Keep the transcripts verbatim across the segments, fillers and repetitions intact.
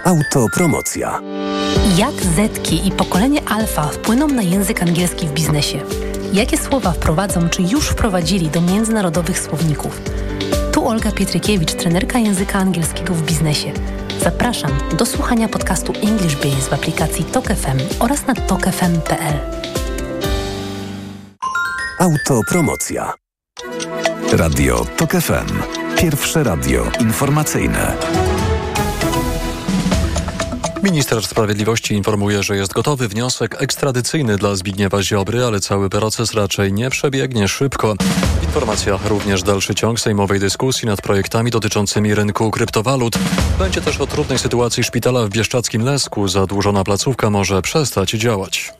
Autopromocja. Jak Zetki i pokolenie Alfa wpłyną na język angielski w biznesie? Jakie słowa wprowadzą, czy już wprowadzili do międzynarodowych słowników? Tu Olga Pietrykiewicz, trenerka języka angielskiego w biznesie. Zapraszam do słuchania podcastu English Biz w aplikacji Tok F M oraz na tok f m kropka p l. Autopromocja. Radio Tok F M. Pierwsze radio informacyjne. Minister Sprawiedliwości informuje, że jest gotowy wniosek ekstradycyjny dla Zbigniewa Ziobry, ale cały proces raczej nie przebiegnie szybko. W informacjach również dalszy ciąg sejmowej dyskusji nad projektami dotyczącymi rynku kryptowalut. Będzie też o trudnej sytuacji szpitala w Bieszczadzkim Lesku. Zadłużona placówka może przestać działać.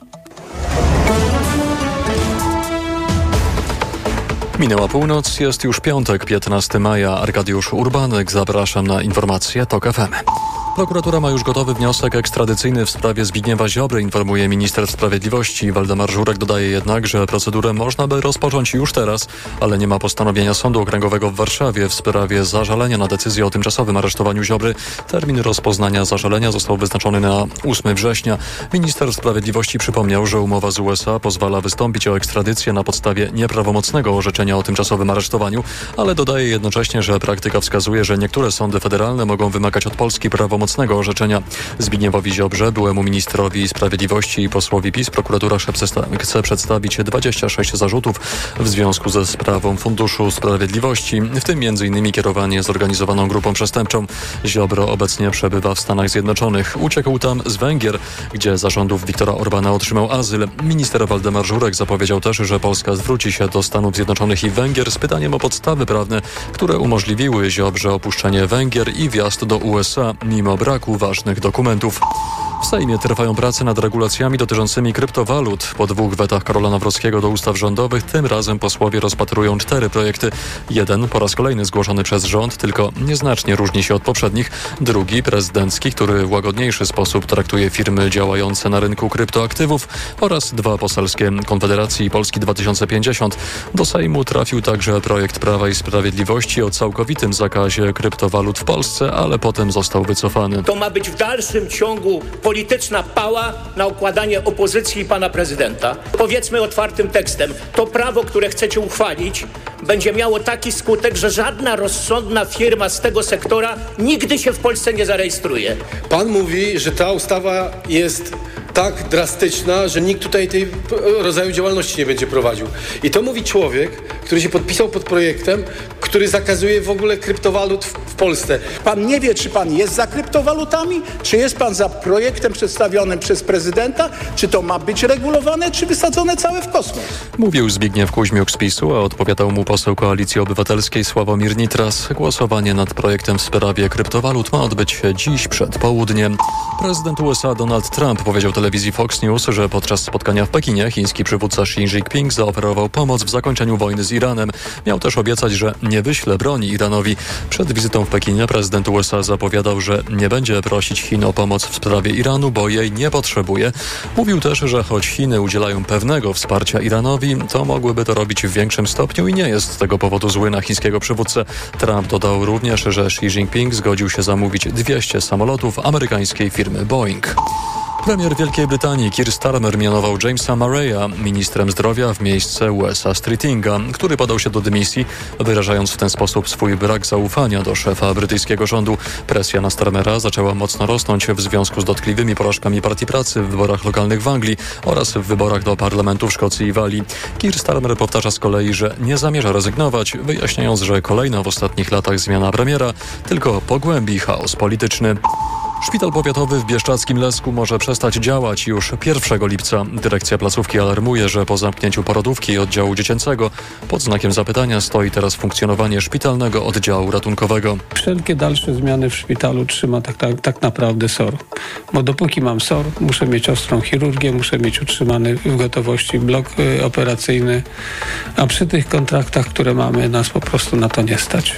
Minęła północ, jest już piątek, piętnastego maja. Arkadiusz Urbanek, zapraszam na informacje Tok F M. Prokuratura ma już gotowy wniosek ekstradycyjny w sprawie Zbigniewa Ziobry, informuje minister sprawiedliwości. Waldemar Żurek dodaje jednak, że procedurę można by rozpocząć już teraz, ale nie ma postanowienia Sądu Okręgowego w Warszawie w sprawie zażalenia na decyzję o tymczasowym aresztowaniu Ziobry. Termin rozpoznania zażalenia został wyznaczony na ósmego września. Minister sprawiedliwości przypomniał, że umowa z U S A pozwala wystąpić o ekstradycję na podstawie nieprawomocnego orzeczenia o tymczasowym aresztowaniu, ale dodaje jednocześnie, że praktyka wskazuje, że niektóre sądy federalne mogą wymagać od Polski prawomocnego mocnego orzeczenia. Zbigniewowi Ziobrze, byłemu ministrowi sprawiedliwości i posłowi PiS, prokuratura chce przedstawić dwadzieścia sześć zarzutów w związku ze sprawą Funduszu Sprawiedliwości, w tym między innymi kierowanie zorganizowaną grupą przestępczą. Ziobro obecnie przebywa w Stanach Zjednoczonych. Uciekł tam z Węgier, gdzie za rządów Viktora Orbana otrzymał azyl. Minister Waldemar Żurek zapowiedział też, że Polska zwróci się do Stanów Zjednoczonych i Węgier z pytaniem o podstawy prawne, które umożliwiły Ziobrze opuszczenie Węgier i wjazd do U S A, mimo braku ważnych dokumentów. W Sejmie trwają prace nad regulacjami dotyczącymi kryptowalut. Po dwóch wetach Karola Nawrockiego do ustaw rządowych tym razem posłowie rozpatrują cztery projekty. Jeden po raz kolejny zgłoszony przez rząd, tylko nieznacznie różni się od poprzednich. Drugi prezydencki, który w łagodniejszy sposób traktuje firmy działające na rynku kryptoaktywów, oraz dwa poselskie Konfederacji i Polski dwa tysiące pięćdziesiąt. Do Sejmu trafił także projekt Prawa i Sprawiedliwości o całkowitym zakazie kryptowalut w Polsce, ale potem został wycofany. To ma być w dalszym ciągu polityczna pała na okładanie opozycji i pana prezydenta. Powiedzmy otwartym tekstem, to prawo, które chcecie uchwalić, będzie miało taki skutek, że żadna rozsądna firma z tego sektora nigdy się w Polsce nie zarejestruje. Pan mówi, że ta ustawa jest tak drastyczna, że nikt tutaj tej rodzaju działalności nie będzie prowadził. I to mówi człowiek, który się podpisał pod projektem, który zakazuje w ogóle kryptowalut w, w Polsce. Pan nie wie, czy pan jest za kryptowalutami, czy jest pan za projektem przedstawionym przez prezydenta, czy to ma być regulowane, czy wysadzone całe w kosmos. Mówił Zbigniew Kuźmiuk z PiSu, a odpowiadał mu poseł Koalicji Obywatelskiej Sławomir Nitras. Głosowanie nad projektem w sprawie kryptowalut ma odbyć się dziś przed południem. Prezydent U S A Donald Trump powiedział telewizji Fox News, że podczas spotkania w Pekinie chiński przywódca Xi Jinping zaoferował pomoc w zakończeniu wojny z Iranem. Miał też obiecać, że nie wyśle broni Iranowi. Przed wizytą w Pekinie prezydent U S A zapowiadał, że nie będzie prosić Chin o pomoc w sprawie Iranu, bo jej nie potrzebuje. Mówił też, że choć Chiny udzielają pewnego wsparcia Iranowi, to mogłyby to robić w większym stopniu i nie jest z tego powodu zły na chińskiego przywódcę. Trump dodał również, że Xi Jinping zgodził się zamówić dwieście samolotów amerykańskiej firmy Boeing. Premier Wielkiej Brytanii Keir Starmer mianował Jamesa Murraya ministrem zdrowia w miejsce Wesa Streetinga, który podał się do dymisji, wyrażając w ten sposób swój brak zaufania do szefa brytyjskiego rządu. Presja na Starmera zaczęła mocno rosnąć w związku z dotkliwymi porażkami Partii Pracy w wyborach lokalnych w Anglii oraz w wyborach do parlamentu w Szkocji i Walii. Keir Starmer powtarza z kolei, że nie zamierza rezygnować, wyjaśniając, że kolejna w ostatnich latach zmiana premiera tylko pogłębi chaos polityczny. Szpital powiatowy w Bieszczadzkim Lesku może przestać działać już pierwszego lipca. Dyrekcja placówki alarmuje, że po zamknięciu porodówki i oddziału dziecięcego pod znakiem zapytania stoi teraz funkcjonowanie szpitalnego oddziału ratunkowego. Wszelkie dalsze zmiany w szpitalu trzyma tak, tak, tak naprawdę S O R. Bo dopóki mam S O R, muszę mieć ostrą chirurgię, muszę mieć utrzymany w gotowości blok y, operacyjny, a przy tych kontraktach, które mamy, nas po prostu na to nie stać.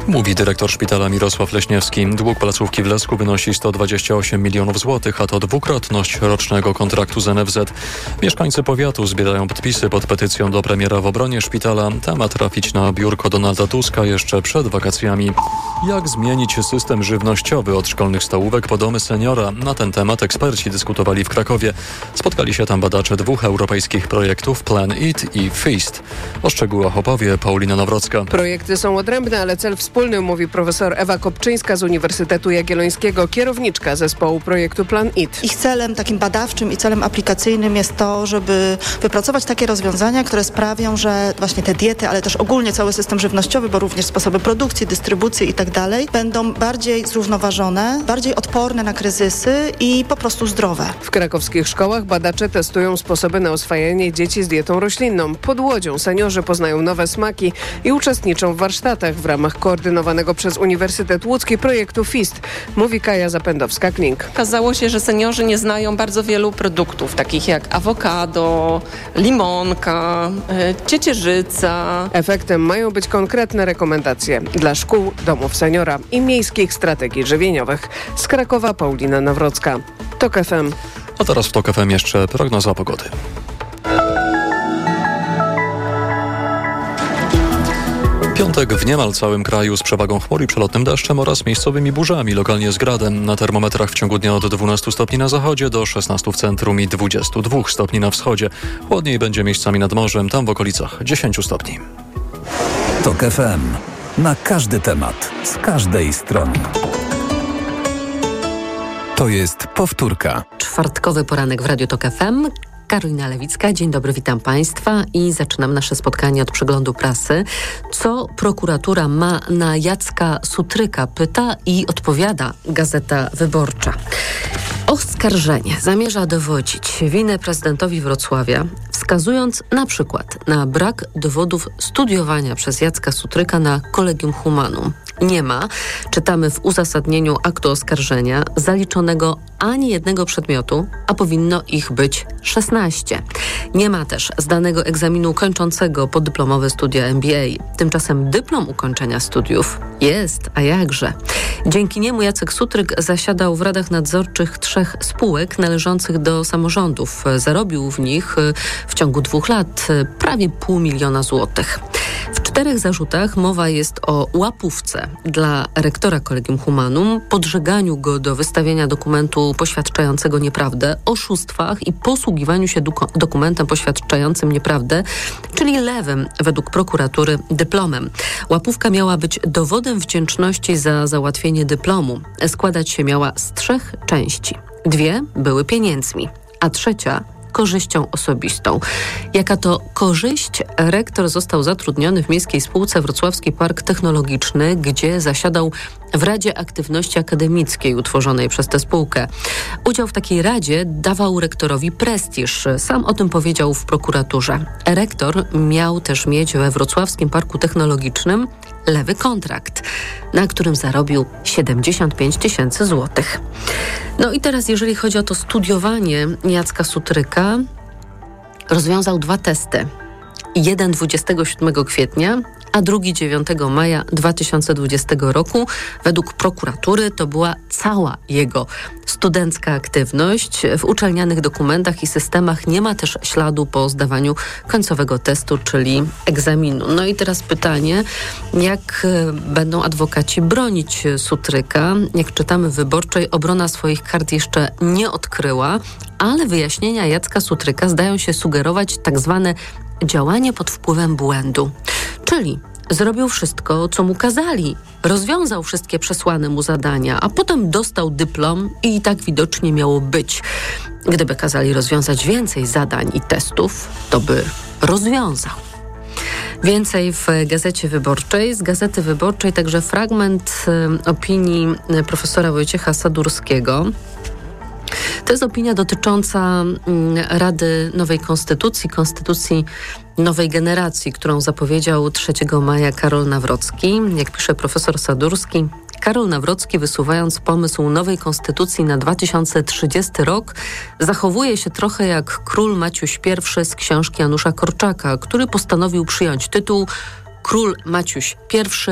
Mówi dyrektor szpitala Mirosław Leśniewski. Dług placówki w Lesku wynosi sto dwadzieścia osiem milionów złotych, a to dwukrotność rocznego kontraktu z N F Z. Mieszkańcy powiatu zbierają podpisy pod petycją do premiera w obronie szpitala. Ta ma trafić na biurko Donalda Tuska jeszcze przed wakacjami. Jak zmienić system żywnościowy od szkolnych stołówek po domy seniora? Na ten temat eksperci dyskutowali w Krakowie. Spotkali się tam badacze dwóch europejskich projektów Plan Eat i Feast. O szczegółach opowie Paulina Nawrocka. Projekty są odrębne, ale cel wspólny, mówi profesor Ewa Kopczyńska z Uniwersytetu Jagiellońskiego, kierowniczka zespołu projektu Plan Eat. Ich celem takim badawczym i celem aplikacyjnym jest to, żeby wypracować takie rozwiązania, które sprawią, że właśnie te diety, ale też ogólnie cały system żywnościowy, bo również sposoby produkcji, dystrybucji i tak dalej, będą bardziej zrównoważone, bardziej odporne na kryzysy i po prostu zdrowe. W krakowskich szkołach badacze testują sposoby na oswajanie dzieci z dietą roślinną. Pod Łodzią seniorzy poznają nowe smaki i uczestniczą w warsztatach w ramach koordynowanego przez Uniwersytet Łódzki projektu Feast, mówi Kaja Zapędowska-Klink. Okazało się, że seniorzy nie znają bardzo wielu produktów, takich jak awokado, limonka, ciecierzyca. Efektem mają być konkretne rekomendacje dla szkół, domów seniora i miejskich strategii żywieniowych. Z Krakowa Paulina Nawrocka. TOK F M. A teraz w TOK F M jeszcze prognoza pogody. Piątek w niemal całym kraju z przewagą chmur i przelotnym deszczem oraz miejscowymi burzami, lokalnie z gradem. Na termometrach w ciągu dnia od dwunastu stopni na zachodzie do szesnastu w centrum i dwudziestu dwóch stopni na wschodzie. Chłodniej będzie miejscami nad morzem, tam w okolicach dziesięciu stopni. TOK F M. Na każdy temat, z każdej strony. To jest powtórka. Czwartkowy poranek w Radiu TOK F M. Karolina Lewicka, dzień dobry, witam Państwa i zaczynam nasze spotkanie od przeglądu prasy. Co prokuratura ma na Jacka Sutryka? Pyta i odpowiada Gazeta Wyborcza. Oskarżenie zamierza dowodzić winę prezydentowi Wrocławia, wskazując na przykład na brak dowodów studiowania przez Jacka Sutryka na Collegium Humanum. Nie ma, czytamy w uzasadnieniu aktu oskarżenia, zaliczonego ani jednego przedmiotu, a powinno ich być szesnaście. Nie ma też zdanego egzaminu kończącego podyplomowe studia M B A. Tymczasem dyplom ukończenia studiów jest, a jakże. Dzięki niemu Jacek Sutryk zasiadał w radach nadzorczych trzech spółek należących do samorządów. Zarobił w nich w ciągu dwóch lat prawie pół miliona złotych. W czterech zarzutach mowa jest o łapówce dla rektora Collegium Humanum, podżeganiu go do wystawienia dokumentu poświadczającego nieprawdę, oszustwach i posługiwaniu się duk- dokumentem poświadczającym nieprawdę, czyli lewym, według prokuratury, dyplomem. Łapówka miała być dowodem wdzięczności za załatwienie dyplomu. Składać się miała z trzech części. Dwie były pieniędzmi, a trzecia korzyścią osobistą. Jaka to korzyść? Rektor został zatrudniony w Miejskiej Spółce Wrocławski Park Technologiczny, gdzie zasiadał w Radzie Aktywności Akademickiej utworzonej przez tę spółkę. Udział w takiej radzie dawał rektorowi prestiż. Sam o tym powiedział w prokuraturze. Rektor miał też mieć we Wrocławskim Parku Technologicznym lewy kontrakt, na którym zarobił siedemdziesiąt pięć tysięcy złotych. No i teraz, jeżeli chodzi o to studiowanie Jacka Sutryka, rozwiązał dwa testy. Jeden dwudziestego siódmego kwietnia, a drugi dziewiątego maja dwa tysiące dwudziestego roku. Według prokuratury to była cała jego studencka aktywność. W uczelnianych dokumentach i systemach nie ma też śladu po zdawaniu końcowego testu, czyli egzaminu. No i teraz pytanie, jak będą adwokaci bronić Sutryka? Jak czytamy w Wyborczej, obrona swoich kart jeszcze nie odkryła, ale wyjaśnienia Jacka Sutryka zdają się sugerować tak zwane działanie pod wpływem błędu. Czyli zrobił wszystko, co mu kazali. Rozwiązał wszystkie przesłane mu zadania, a potem dostał dyplom i tak widocznie miało być. Gdyby kazali rozwiązać więcej zadań i testów, to by rozwiązał. Więcej w Gazecie Wyborczej. Z Gazety Wyborczej także fragment y, opinii profesora Wojciecha Sadurskiego. To jest opinia dotycząca Rady Nowej Konstytucji, Konstytucji Nowej Generacji, którą zapowiedział trzeciego maja Karol Nawrocki. Jak pisze profesor Sadurski, Karol Nawrocki, wysuwając pomysł nowej konstytucji na dwa tysiące trzydziesty rok, zachowuje się trochę jak król Maciuś I z książki Janusza Korczaka, który postanowił przyjąć tytuł Król Maciuś I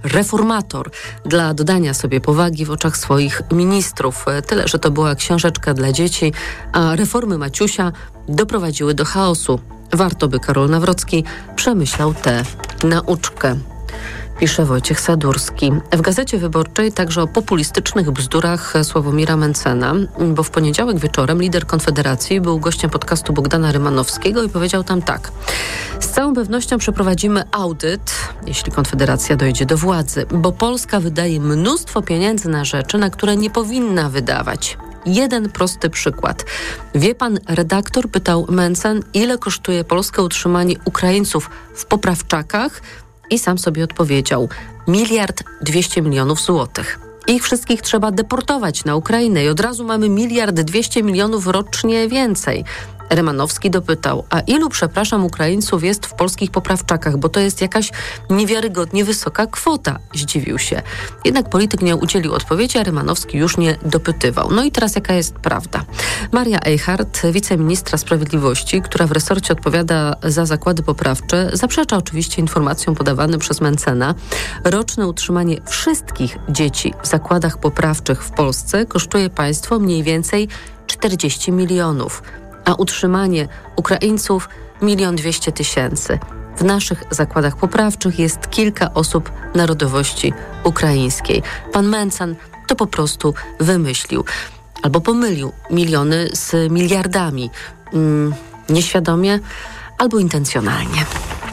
reformator dla dodania sobie powagi w oczach swoich ministrów. Tyle, że to była książeczka dla dzieci, a reformy Maciusia doprowadziły do chaosu. Warto by Karol Nawrocki przemyślał tę nauczkę. Pisze Wojciech Sadurski. W Gazecie Wyborczej także o populistycznych bzdurach Sławomira Mentzena, bo w poniedziałek wieczorem lider Konfederacji był gościem podcastu Bogdana Rymanowskiego i powiedział tam tak. Z całą pewnością przeprowadzimy audyt, jeśli Konfederacja dojdzie do władzy, bo Polska wydaje mnóstwo pieniędzy na rzeczy, na które nie powinna wydawać. Jeden prosty przykład. Wie pan redaktor, pytał Mentzen, ile kosztuje Polskę utrzymanie Ukraińców w poprawczakach? I sam sobie odpowiedział, miliard dwieście milionów złotych. Ich wszystkich trzeba deportować na Ukrainę i od razu mamy miliard dwieście milionów rocznie więcej. Rymanowski dopytał, a ilu, przepraszam, Ukraińców jest w polskich poprawczakach, bo to jest jakaś niewiarygodnie wysoka kwota, zdziwił się. Jednak polityk nie udzielił odpowiedzi, a Rymanowski już nie dopytywał. No i teraz jaka jest prawda? Maria Eichhardt, wiceministra sprawiedliwości, która w resorcie odpowiada za zakłady poprawcze, zaprzecza oczywiście informacjom podawanym przez Mentzena. Roczne utrzymanie wszystkich dzieci w zakładach poprawczych w Polsce kosztuje państwo mniej więcej czterdzieści milionów. A utrzymanie Ukraińców milion dwieście tysięcy. W naszych zakładach poprawczych jest kilka osób narodowości ukraińskiej. Pan Mentzen to po prostu wymyślił albo pomylił miliony z miliardami. Mm, nieświadomie albo intencjonalnie.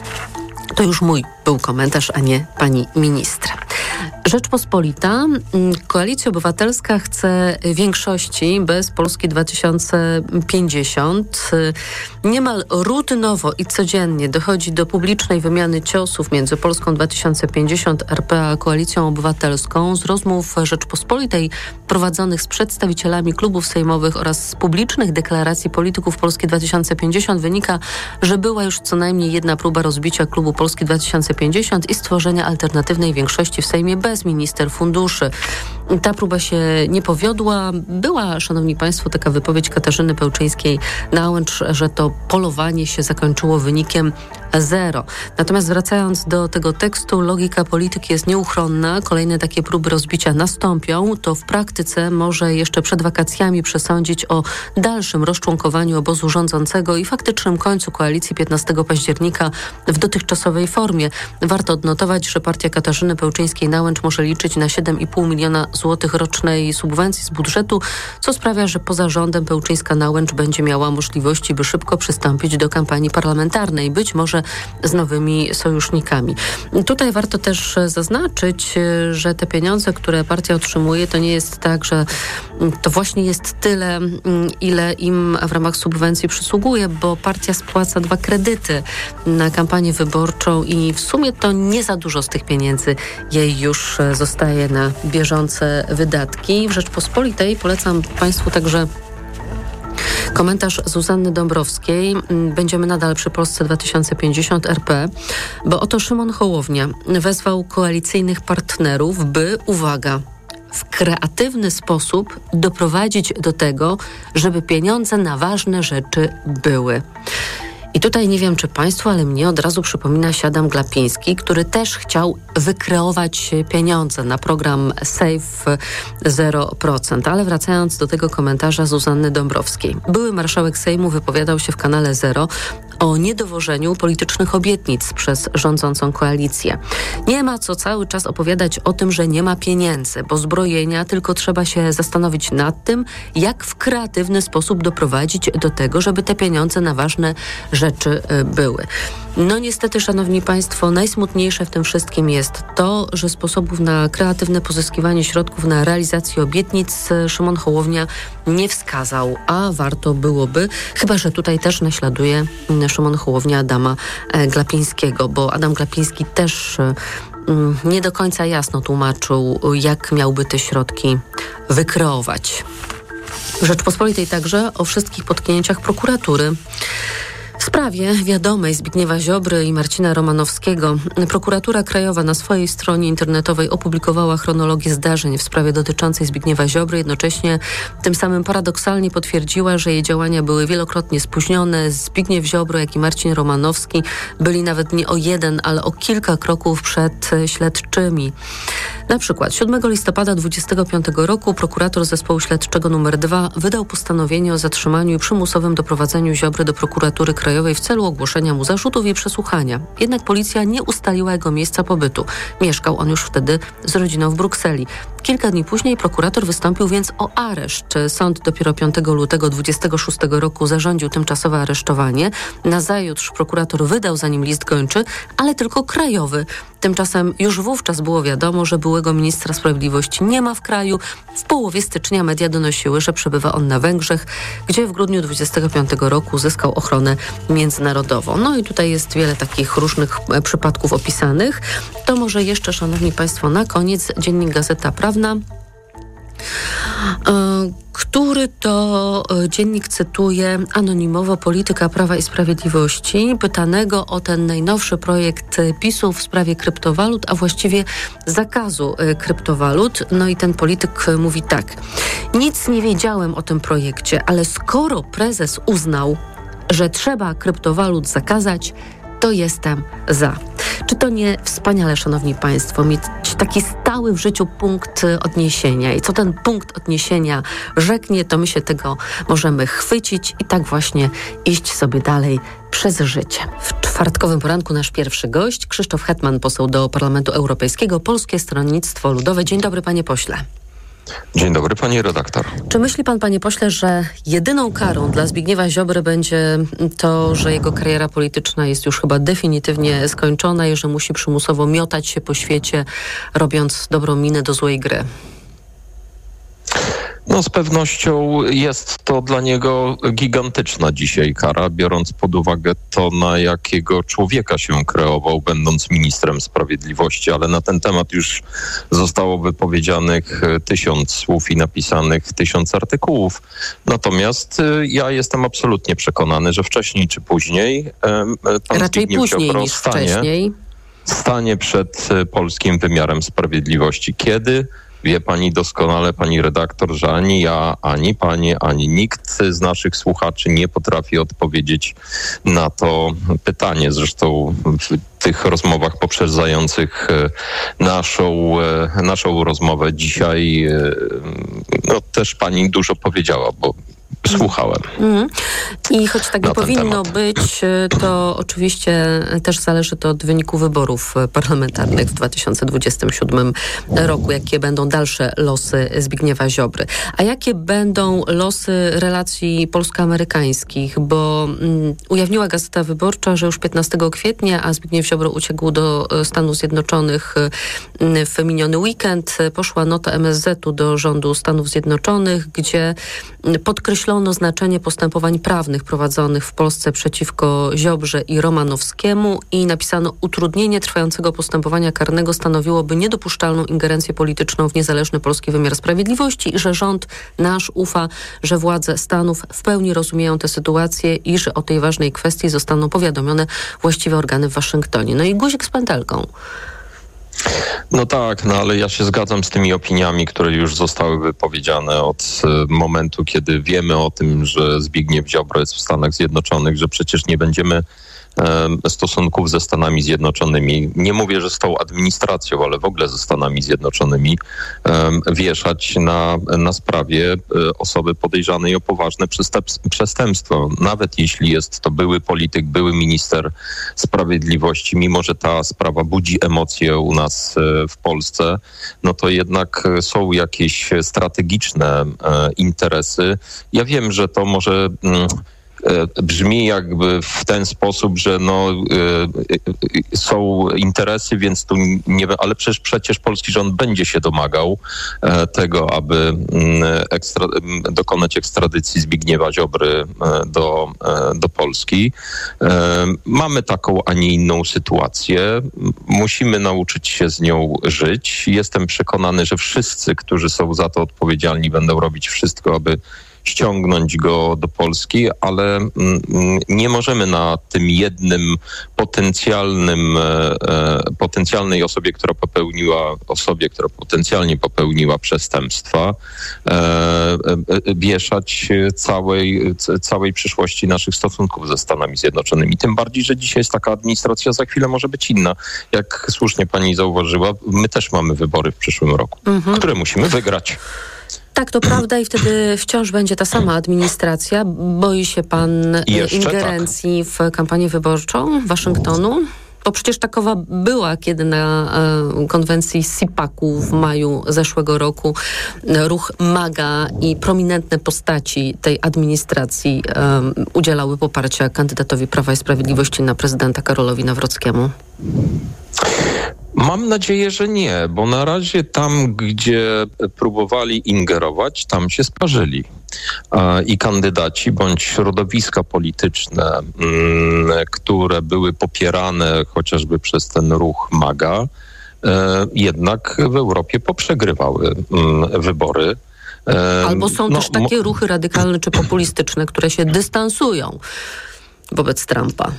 To już mój był komentarz, a nie pani ministra. Rzeczpospolita. Koalicja Obywatelska chce większości bez Polski dwa tysiące pięćdziesiąt. Niemal rutynowo i codziennie dochodzi do publicznej wymiany ciosów między Polską dwa tysiące pięćdziesiąt R P a Koalicją Obywatelską. Z rozmów Rzeczpospolitej prowadzonych z przedstawicielami klubów sejmowych oraz z publicznych deklaracji polityków Polski dwa tysiące pięćdziesiąt wynika, że była już co najmniej jedna próba rozbicia klubu Polski dwa tysiące pięćdziesiąt i stworzenia alternatywnej większości w Sejmie bez minister funduszy. Ta próba się nie powiodła. Była, szanowni państwo, taka wypowiedź Katarzyny Pełczyńskiej-Nałęcz, że to polowanie się zakończyło wynikiem zero. Natomiast wracając do tego tekstu, logika polityki jest nieuchronna. Kolejne takie próby rozbicia nastąpią. To w praktyce może jeszcze przed wakacjami przesądzić o dalszym rozczłonkowaniu obozu rządzącego i faktycznym końcu koalicji piętnastego października w dotychczasowej formie. Warto odnotować, że partia Katarzyny Pełczyńskiej-Nałęcz może liczyć na siedem i pół miliona złotych rocznej subwencji z budżetu, co sprawia, że poza rządem Pełczyńska-Nałęcz będzie miała możliwości, by szybko przystąpić do kampanii parlamentarnej, być może z nowymi sojusznikami. Tutaj warto też zaznaczyć, że te pieniądze, które partia otrzymuje, to nie jest tak, że to właśnie jest tyle, ile im w ramach subwencji przysługuje, bo partia spłaca dwa kredyty na kampanię wyborczą i w sumie to nie za dużo z tych pieniędzy jej już zostaje na bieżące wydatki. W Rzeczpospolitej polecam państwu także komentarz Zuzanny Dąbrowskiej. Będziemy nadal przy Polsce dwa tysiące pięćdziesiąt R P, bo oto Szymon Hołownia wezwał koalicyjnych partnerów, by, uwaga, w kreatywny sposób doprowadzić do tego, żeby pieniądze na ważne rzeczy były. I tutaj nie wiem, czy państwu, ale mnie od razu przypomina się Adam Glapiński, który też chciał wykreować pieniądze na program Save zero procent. Ale wracając do tego komentarza Zuzanny Dąbrowskiej. Były marszałek Sejmu wypowiadał się w kanale Zero o niedowożeniu politycznych obietnic przez rządzącą koalicję. Nie ma co cały czas opowiadać o tym, że nie ma pieniędzy, bo zbrojenia, tylko trzeba się zastanowić nad tym, jak w kreatywny sposób doprowadzić do tego, żeby te pieniądze na ważne rzeczy były. No niestety, szanowni państwo, najsmutniejsze w tym wszystkim jest to, że sposobów na kreatywne pozyskiwanie środków na realizację obietnic Szymon Hołownia nie wskazał, a warto byłoby, chyba że tutaj też naśladuje Szymon Hołownia Adama Glapińskiego, bo Adam Glapiński też nie do końca jasno tłumaczył, jak miałby te środki wykreować. W Rzeczpospolitej także o wszystkich potknięciach prokuratury. W sprawie wiadomej Zbigniewa Ziobry i Marcina Romanowskiego prokuratura krajowa na swojej stronie internetowej opublikowała chronologię zdarzeń w sprawie dotyczącej Zbigniewa Ziobry. Jednocześnie tym samym paradoksalnie potwierdziła, że jej działania były wielokrotnie spóźnione. Zbigniew Ziobro, jak i Marcin Romanowski byli nawet nie o jeden, ale o kilka kroków przed śledczymi. Na przykład siódmego listopada dwudziestego piątego roku prokurator zespołu śledczego numer dwa wydał postanowienie o zatrzymaniu i przymusowym doprowadzeniu Ziobry do prokuratury krajowej w celu ogłoszenia mu zarzutów i przesłuchania. Jednak policja nie ustaliła jego miejsca pobytu. Mieszkał on już wtedy z rodziną w Brukseli. Kilka dni później prokurator wystąpił więc o areszt. Sąd dopiero piątego lutego dwudziestego szóstego roku zarządził tymczasowe aresztowanie. Nazajutrz prokurator wydał za nim list gończy, ale tylko krajowy. Tymczasem już wówczas było wiadomo, że byłego ministra sprawiedliwości nie ma w kraju. W połowie stycznia media donosiły, że przebywa on na Węgrzech, gdzie w grudniu dwudziestego piątego roku zyskał ochronę międzynarodową. No i tutaj jest wiele takich różnych przypadków opisanych. To może jeszcze, szanowni państwo, na koniec dziennik Gazeta Prawna, który to dziennik cytuje anonimowo polityka Prawa i Sprawiedliwości, pytanego o ten najnowszy projekt PiS-u w sprawie kryptowalut, a właściwie zakazu kryptowalut. No i ten polityk mówi tak: nic nie wiedziałem o tym projekcie, ale skoro prezes uznał, że trzeba kryptowalut zakazać, to jestem za. Czy to nie wspaniale, szanowni państwo, mieć taki stały w życiu punkt odniesienia i co ten punkt odniesienia rzeknie, to my się tego możemy chwycić i tak właśnie iść sobie dalej przez życie. W czwartkowym poranku nasz pierwszy gość, Krzysztof Hetman, poseł do Parlamentu Europejskiego, Polskie Stronnictwo Ludowe. Dzień dobry, panie pośle. Dzień dobry, pani redaktor. Czy myśli pan, panie pośle, że jedyną karą dla Zbigniewa Ziobry będzie to, że jego kariera polityczna jest już chyba definitywnie skończona i że musi przymusowo miotać się po świecie, robiąc dobrą minę do złej gry? No z pewnością jest to dla niego gigantyczna dzisiaj kara, biorąc pod uwagę to, na jakiego człowieka się kreował, będąc ministrem sprawiedliwości, ale na ten temat już zostało wypowiedzianych tysiąc słów i napisanych tysiąc artykułów. Natomiast ja jestem absolutnie przekonany, że wcześniej czy później pan Raczej Zbigniew później Ziobro niż stanie, wcześniej. stanie przed polskim wymiarem sprawiedliwości. Kiedy? Wie pani doskonale, pani redaktor, że ani ja, ani pani, ani nikt z naszych słuchaczy nie potrafi odpowiedzieć na to pytanie. Zresztą w tych rozmowach poprzedzających naszą, naszą rozmowę dzisiaj no, też pani dużo powiedziała, bo słuchałem. Mm. I choć tak nie powinno być, to oczywiście też zależy to od wyniku wyborów parlamentarnych w dwa tysiące dwudziestym siódmym roku. Jakie będą dalsze losy Zbigniewa Ziobry? A jakie będą losy relacji polsko-amerykańskich? Bo um, ujawniła Gazeta Wyborcza, że już piętnastego kwietnia, a Zbigniew Ziobro uciekł do Stanów Zjednoczonych w miniony weekend, poszła nota M S Z-u do rządu Stanów Zjednoczonych, gdzie podkreślono znaczenie postępowań prawnych prowadzonych w Polsce przeciwko Ziobrze i Romanowskiemu i napisano: utrudnienie trwającego postępowania karnego stanowiłoby niedopuszczalną ingerencję polityczną w niezależny polski wymiar sprawiedliwości i że rząd nasz ufa, że władze Stanów w pełni rozumieją tę sytuację i że o tej ważnej kwestii zostaną powiadomione właściwe organy w Waszyngtonie. No i guzik z pętelką. No tak, no ale ja się zgadzam z tymi opiniami, które już zostały wypowiedziane od momentu, kiedy wiemy o tym, że Zbigniew Ziobro jest w Stanach Zjednoczonych, że przecież nie będziemy stosunków ze Stanami Zjednoczonymi, nie mówię, że z tą administracją, ale w ogóle ze Stanami Zjednoczonymi, wieszać na, na sprawie osoby podejrzanej o poważne przestępstwo. Nawet jeśli jest to były polityk, były minister sprawiedliwości, mimo że ta sprawa budzi emocje u nas w Polsce, no to jednak są jakieś strategiczne interesy. Ja wiem, że to może brzmi jakby w ten sposób, że no, y, y, są interesy, więc tu nie, ale przecież, przecież polski rząd będzie się domagał e, tego, aby y, ekstra, y, dokonać ekstradycji Zbigniewa Ziobry y, do, y, do Polski. Y, mamy taką, a nie inną sytuację. Musimy nauczyć się z nią żyć. Jestem przekonany, że wszyscy, którzy są za to odpowiedzialni, będą robić wszystko, aby ściągnąć go do Polski, ale mm, nie możemy na tym jednym potencjalnym, e, potencjalnej osobie, która popełniła, osobie, która potencjalnie popełniła przestępstwa, e, e, wieszać całej, całej przyszłości naszych stosunków ze Stanami Zjednoczonymi. Tym bardziej, że dzisiaj jest taka administracja, za chwilę może być inna. Jak słusznie pani zauważyła, my też mamy wybory w przyszłym roku, mhm. które musimy wygrać. Tak, to prawda i wtedy wciąż będzie ta sama administracja. Boi się pan Jeszcze ingerencji tak. w kampanię wyborczą Waszyngtonu? Bo przecież takowa była, kiedy na e, konwencji sipaku w maju zeszłego roku e, ruch MAGA i prominentne postaci tej administracji e, udzielały poparcia kandydatowi Prawa i Sprawiedliwości na prezydenta Karolowi Nawrockiemu. Mam nadzieję, że nie, bo na razie tam, gdzie próbowali ingerować, tam się sparzyli. I kandydaci bądź środowiska polityczne, które były popierane chociażby przez ten ruch MAGA, jednak w Europie poprzegrywały wybory. Albo są no, też takie ruchy radykalne czy populistyczne, które się dystansują wobec Trumpa.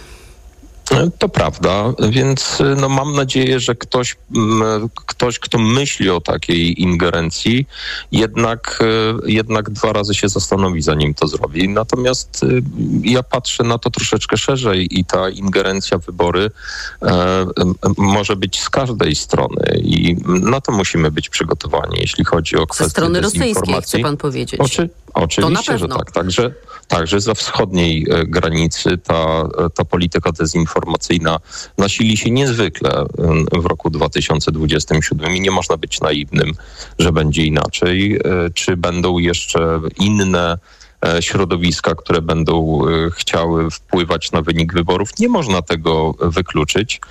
To prawda, więc no, mam nadzieję, że ktoś, ktoś, kto myśli o takiej ingerencji, jednak, jednak dwa razy się zastanowi, zanim to zrobi. Natomiast ja patrzę na to troszeczkę szerzej i ta ingerencja w wybory e, może być z każdej strony i na to musimy być przygotowani, jeśli chodzi o kwestię ze strony dezinformacji. rosyjskiej, chce pan powiedzieć. Oczy, oczywiście, że tak. Także, także za wschodniej granicy ta, ta polityka dezinformacyjna nasili się niezwykle w roku dwa tysiące dwudziestym siódmym i nie można być naiwnym, że będzie inaczej. Czy będą jeszcze inne środowiska, które będą chciały wpływać na wynik wyborów? Nie można tego wykluczyć.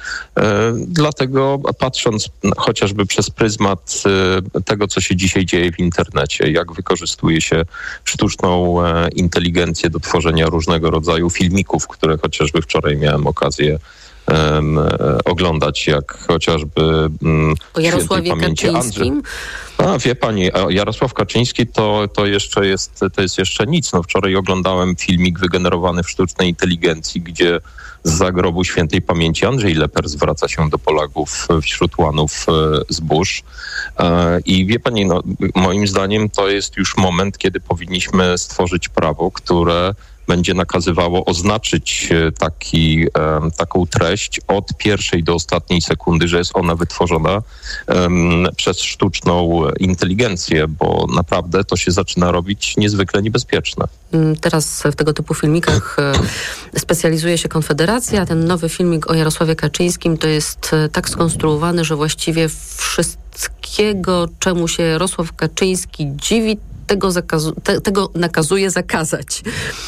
Dlatego patrząc chociażby przez pryzmat tego, co się dzisiaj dzieje w internecie, jak wykorzystuje się sztuczną inteligencję do tworzenia różnego rodzaju filmików, które chociażby wczoraj miałem okazję Um, oglądać, jak chociażby um, o Jarosławie Kaczyńskim. A wie pani, Jarosław Kaczyński to, to jeszcze jest, to jest jeszcze nic. No, wczoraj oglądałem filmik wygenerowany w sztucznej inteligencji, gdzie z zagrobu świętej pamięci Andrzej Leper zwraca się do Polaków wśród łanów zbóż. I wie pani, no, moim zdaniem to jest już moment, kiedy powinniśmy stworzyć prawo, które będzie nakazywało oznaczyć taki, taką treść od pierwszej do ostatniej sekundy, że jest ona wytworzona um, przez sztuczną inteligencję, bo naprawdę to się zaczyna robić niezwykle niebezpieczne. Teraz w tego typu filmikach specjalizuje się Konfederacja. Ten nowy filmik o Jarosławie Kaczyńskim to jest tak skonstruowany, że właściwie wszystkiego, czemu się Jarosław Kaczyński dziwi, Tego, zakazu, te, tego nakazuje zakazać.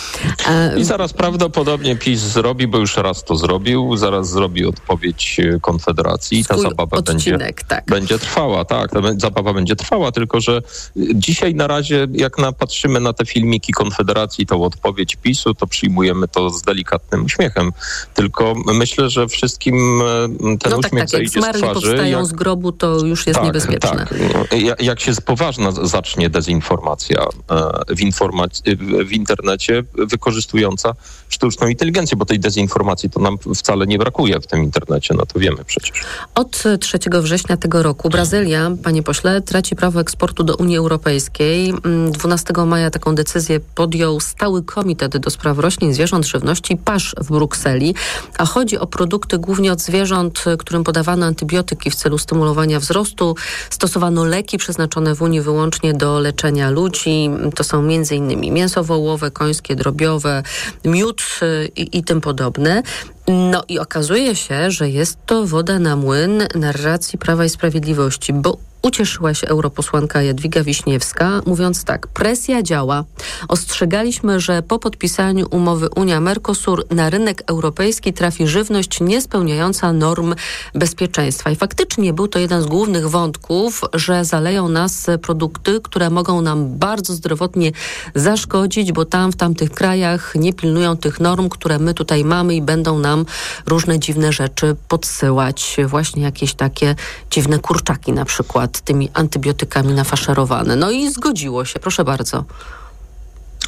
I zaraz prawdopodobnie PiS zrobi, bo już raz to zrobił, zaraz zrobi odpowiedź Konfederacji i ta zabawa odcinek, będzie, tak. będzie trwała. Tak, ta zabawa będzie trwała, tylko że dzisiaj na razie, jak na, patrzymy na te filmiki Konfederacji, tą odpowiedź PiSu, to przyjmujemy to z delikatnym uśmiechem. Tylko myślę, że wszystkim ten no uśmiech tak, tak, zejdzie jak z twarzy. powstają jak, z grobu, to już jest tak, niebezpieczne. Tak. Jak się poważna zacznie dezinformacja w, informacji, w internecie wykorzystująca sztuczną inteligencję, bo tej dezinformacji to nam wcale nie brakuje w tym internecie, no to wiemy przecież. Od trzeciego września tego roku Brazylia, panie pośle, traci prawo eksportu do Unii Europejskiej. dwunastego maja taką decyzję podjął Stały Komitet do Spraw Roślin, Zwierząt, Żywności, P A Ż w Brukseli, a chodzi o produkty głównie od zwierząt, którym podawano antybiotyki w celu stymulowania wzrostu. Stosowano leki przeznaczone w Unii wyłącznie do leczenia ludzi. To są między innymi mięso wołowe, końskie, drobiowe, miód i, i tym podobne. No i okazuje się, że jest to woda na młyn narracji Prawa i Sprawiedliwości, bo ucieszyła się europosłanka Jadwiga Wiśniewska, mówiąc tak: presja działa. Ostrzegaliśmy, że po podpisaniu umowy Unia-Mercosur na rynek europejski trafi żywność niespełniająca norm bezpieczeństwa. I faktycznie był to jeden z głównych wątków, że zaleją nas produkty, które mogą nam bardzo zdrowotnie zaszkodzić, bo tam w tamtych krajach nie pilnują tych norm, które my tutaj mamy i będą nam różne dziwne rzeczy podsyłać. Właśnie jakieś takie dziwne kurczaki na przykład tymi antybiotykami nafaszerowane. No i zgodziło się. Proszę bardzo.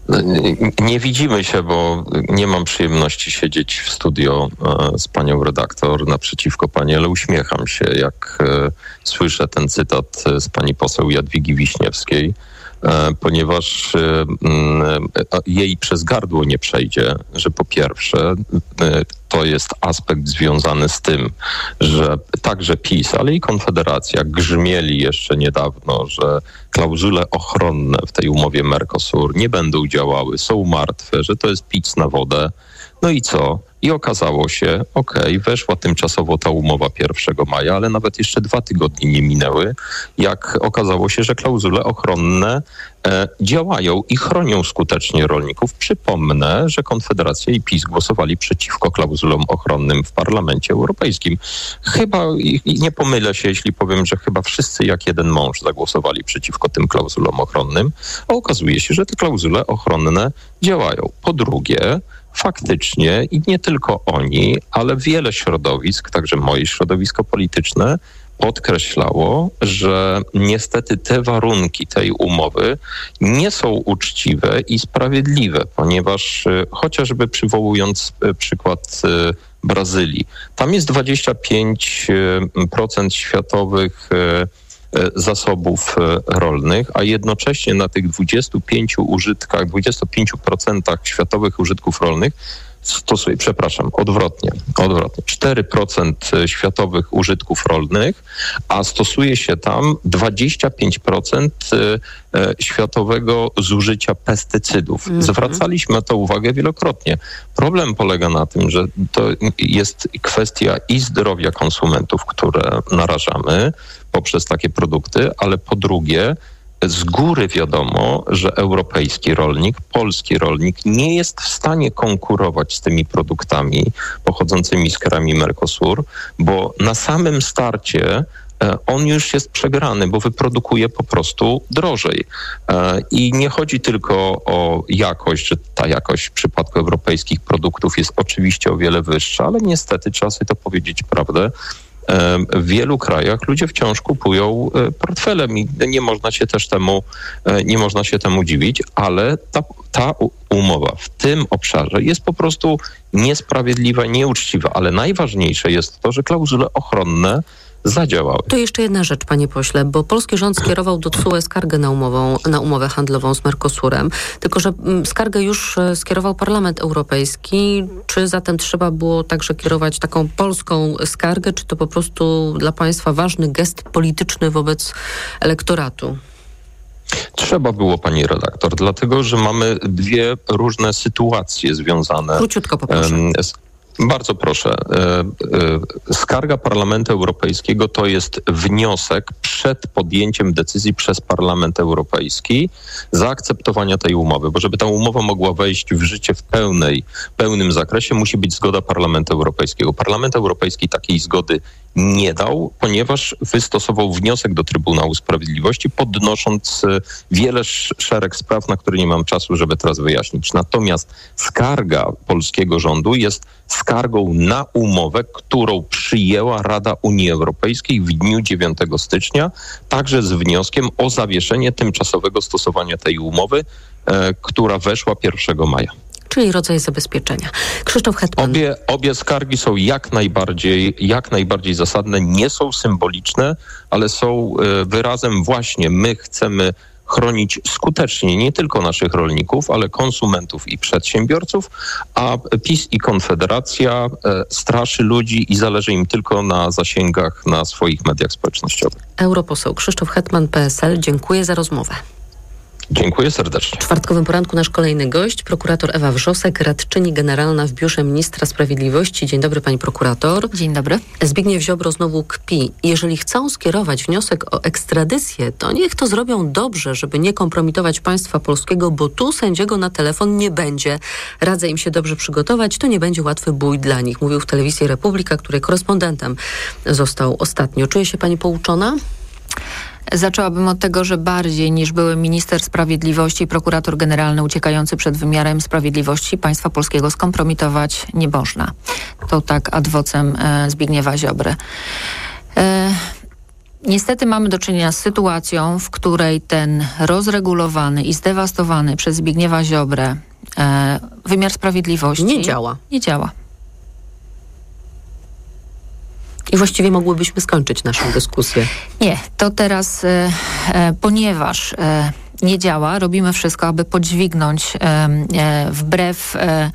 Nie widzimy się, bo nie mam przyjemności siedzieć w studio z panią redaktor naprzeciwko pani, ale uśmiecham się, jak słyszę ten cytat z pani poseł Jadwigi Wiśniewskiej, ponieważ jej przez gardło nie przejdzie, że po pierwsze to jest aspekt związany z tym, że także PiS, ale i Konfederacja grzmieli jeszcze niedawno, że klauzule ochronne w tej umowie Mercosur nie będą działały, są martwe, że to jest pic na wodę. No i co? I okazało się, okej, okay, weszła tymczasowo ta umowa pierwszego maja, ale nawet jeszcze dwa tygodnie nie minęły, jak okazało się, że klauzule ochronne e, działają i chronią skutecznie rolników. Przypomnę, że Konfederacja i PiS głosowali przeciwko klauzulom ochronnym w Parlamencie Europejskim. Chyba, i, i nie pomylę się, jeśli powiem, że chyba wszyscy jak jeden mąż zagłosowali przeciwko tym klauzulom ochronnym, a okazuje się, że te klauzule ochronne działają. Po drugie, faktycznie i nie tylko oni, ale wiele środowisk, także moje środowisko polityczne, podkreślało, że niestety te warunki tej umowy nie są uczciwe i sprawiedliwe, ponieważ chociażby przywołując przykład Brazylii, tam jest dwadzieścia pięć procent światowych zasobów rolnych, a jednocześnie na tych dwudziestu pięciu użytkach, dwudziestu pięciu procentach światowych użytków rolnych stosuje, przepraszam, odwrotnie, odwrotnie, cztery procent światowych użytków rolnych, a stosuje się tam dwadzieścia pięć procent światowego zużycia pestycydów. Mm-hmm. Zwracaliśmy na to uwagę wielokrotnie. Problem polega na tym, że to jest kwestia i zdrowia konsumentów, które narażamy poprzez takie produkty, ale po drugie, z góry wiadomo, że europejski rolnik, polski rolnik nie jest w stanie konkurować z tymi produktami pochodzącymi z krajów Mercosur, bo na samym starcie on już jest przegrany, bo wyprodukuje po prostu drożej. I nie chodzi tylko o jakość, że ta jakość w przypadku europejskich produktów jest oczywiście o wiele wyższa, ale niestety trzeba sobie to powiedzieć prawdę. W wielu krajach ludzie wciąż kupują portfelem i nie można się też temu, nie można się temu dziwić, ale ta, ta umowa w tym obszarze jest po prostu niesprawiedliwa, nieuczciwa, ale najważniejsze jest to, że klauzule ochronne zadziałały. To jeszcze jedna rzecz, panie pośle, bo polski rząd skierował do T S U E skargę na, umową, na umowę handlową z Mercosurem, tylko że skargę już skierował Parlament Europejski. Czy zatem trzeba było także kierować taką polską skargę, czy to po prostu dla państwa ważny gest polityczny wobec elektoratu? Trzeba było, pani redaktor, dlatego, że mamy dwie różne sytuacje związane... Króciutko poproszę. Z Bardzo proszę. Skarga Parlamentu Europejskiego to jest wniosek przed podjęciem decyzji przez Parlament Europejski zaakceptowania tej umowy, bo żeby ta umowa mogła wejść w życie w pełnej, pełnym zakresie, musi być zgoda Parlamentu Europejskiego. Parlament Europejski takiej zgody nie dał, ponieważ wystosował wniosek do Trybunału Sprawiedliwości, podnosząc wiele szereg spraw, na które nie mam czasu, żeby teraz wyjaśnić. Natomiast skarga polskiego rządu jest skargą na umowę, którą przyjęła Rada Unii Europejskiej w dniu dziewiątego stycznia, także z wnioskiem o zawieszenie tymczasowego stosowania tej umowy, e, która weszła pierwszego maja. Czyli rodzaj zabezpieczenia. Krzysztof Hetman. Obie, obie skargi są jak najbardziej, jak najbardziej zasadne, nie są symboliczne, ale są e, wyrazem właśnie my chcemy chronić skutecznie nie tylko naszych rolników, ale konsumentów i przedsiębiorców, a PiS i Konfederacja e, straszy ludzi i zależy im tylko na zasięgach na swoich mediach społecznościowych. Europoseł Krzysztof Hetman, P S L. Dziękuję za rozmowę. Dziękuję serdecznie. W czwartkowym poranku nasz kolejny gość, prokurator Ewa Wrzosek, radczyni generalna w Biurze Ministra Sprawiedliwości. Dzień dobry, pani prokurator. Dzień dobry. Zbigniew Ziobro znowu kpi. Jeżeli chcą skierować wniosek o ekstradycję, to niech to zrobią dobrze, żeby nie kompromitować państwa polskiego, bo tu sędziego na telefon nie będzie. Radzę im się dobrze przygotować, to nie będzie łatwy bój dla nich, mówił w telewizji Republika, której korespondentem został ostatnio. Czuje się pani pouczona? Zaczęłabym od tego, że bardziej niż były minister sprawiedliwości i prokurator generalny uciekający przed wymiarem sprawiedliwości państwa polskiego skompromitować nie można. To tak ad vocem e, Zbigniewa Ziobry. E, Niestety mamy do czynienia z sytuacją, w której ten rozregulowany i zdewastowany przez Zbigniewa Ziobrę e, wymiar sprawiedliwości nie działa. Nie działa. I właściwie mogłybyśmy skończyć naszą dyskusję. Nie, to teraz, e, e, ponieważ e, nie działa, robimy wszystko, aby podźwignąć e, e, wbrew e,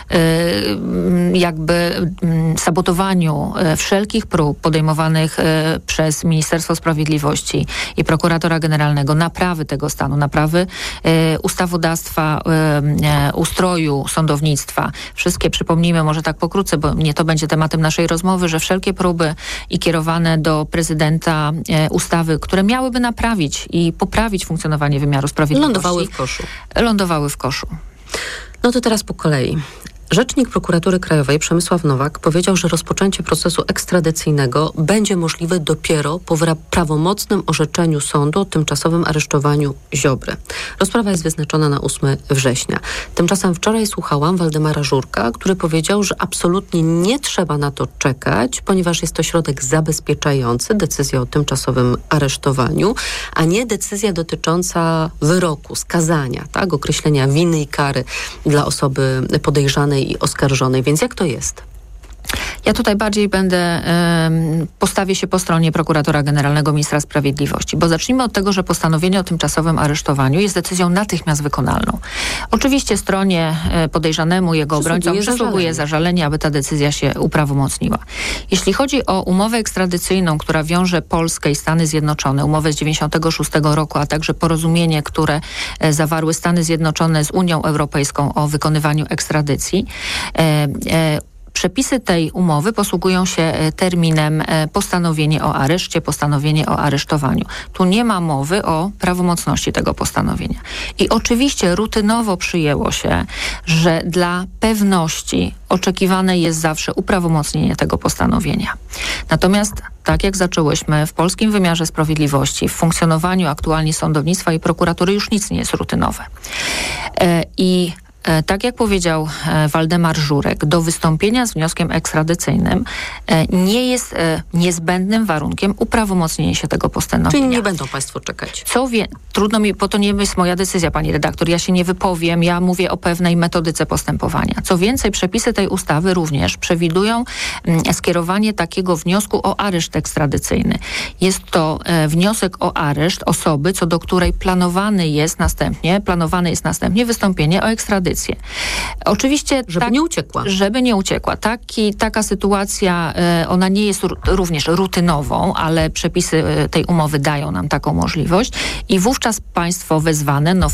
jakby sabotowaniu wszelkich prób podejmowanych przez Ministerstwo Sprawiedliwości i prokuratora generalnego naprawy tego stanu, naprawy ustawodawstwa, ustroju sądownictwa. Wszystkie, przypomnijmy może tak pokrótce, bo nie to będzie tematem naszej rozmowy, że wszelkie próby i kierowane do prezydenta ustawy, które miałyby naprawić i poprawić funkcjonowanie wymiaru sprawiedliwości, lądowały w koszu. Lądowały w koszu. No to teraz po kolei. Rzecznik Prokuratury Krajowej Przemysław Nowak powiedział, że rozpoczęcie procesu ekstradycyjnego będzie możliwe dopiero po prawomocnym orzeczeniu sądu o tymczasowym aresztowaniu Ziobry. Rozprawa jest wyznaczona na ósmego września. Tymczasem wczoraj słuchałam Waldemara Żurka, który powiedział, że absolutnie nie trzeba na to czekać, ponieważ jest to środek zabezpieczający, decyzja o tymczasowym aresztowaniu, a nie decyzja dotycząca wyroku, skazania, tak, określenia winy i kary dla osoby podejrzanej i oskarżonej. Więc jak to jest? Ja tutaj bardziej będę, y, postawię się po stronie prokuratora generalnego, ministra sprawiedliwości, bo zacznijmy od tego, że postanowienie o tymczasowym aresztowaniu jest decyzją natychmiast wykonalną. Oczywiście stronie y, podejrzanemu, jego obrońcom przysługuje zażalenie, aby ta decyzja się uprawomocniła. Jeśli chodzi o umowę ekstradycyjną, która wiąże Polskę i Stany Zjednoczone, umowę z dziewięćdziesiątego szóstego roku, a także porozumienie, które y, zawarły Stany Zjednoczone z Unią Europejską o wykonywaniu ekstradycji, y, y, przepisy tej umowy posługują się terminem postanowienie o areszcie, postanowienie o aresztowaniu. Tu nie ma mowy o prawomocności tego postanowienia. I oczywiście rutynowo przyjęło się, że dla pewności oczekiwane jest zawsze uprawomocnienie tego postanowienia. Natomiast tak jak zaczęłyśmy w polskim wymiarze sprawiedliwości, w funkcjonowaniu aktualnie sądownictwa i prokuratury już nic nie jest rutynowe. I tak jak powiedział Waldemar Żurek, do wystąpienia z wnioskiem ekstradycyjnym nie jest niezbędnym warunkiem uprawomocnienie się tego postanowienia. Czyli nie będą państwo czekać. Co wie, trudno mi, bo to nie jest moja decyzja, pani redaktor, ja się nie wypowiem, ja mówię o pewnej metodyce postępowania. Co więcej, przepisy tej ustawy również przewidują skierowanie takiego wniosku o areszt ekstradycyjny. Jest to wniosek o areszt osoby, co do której planowany jest następnie, planowane jest następnie wystąpienie o ekstradycję. Oczywiście, żeby tak, nie uciekła. Żeby nie uciekła. Taki, taka sytuacja, ona nie jest również rutynową, ale przepisy tej umowy dają nam taką możliwość i wówczas państwo wezwane, no